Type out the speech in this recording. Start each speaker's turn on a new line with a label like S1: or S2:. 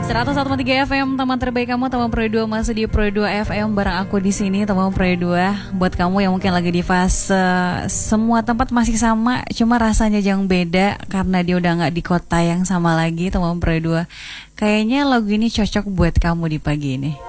S1: 101,3 FM, teman terbaik kamu, teman Pro 2 masih di Pro 2 FM bareng aku di sini, teman Pro 2. Buat kamu yang mungkin lagi di fase semua tempat masih sama, cuma rasanya yang beda karena dia udah nggak di kota yang sama lagi, teman Pro 2. Kayaknya lagu ini cocok buat kamu di pagi ini.